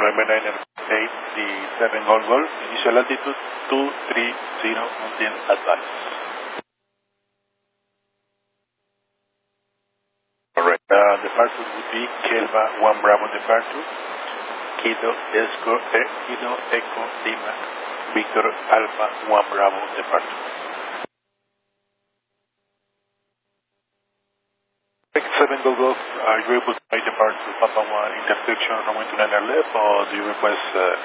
November 9 and 8, the 7 Golf Golf, initial altitude 230 until advance. Alright, departure would be Kelva 1 Bravo departure, Kilo Echo Lima, Victor Alpha 1 Bravo departure. 7 Golf Golf, are you able to make departure Papa 1 intersection runway 29 left, or do you request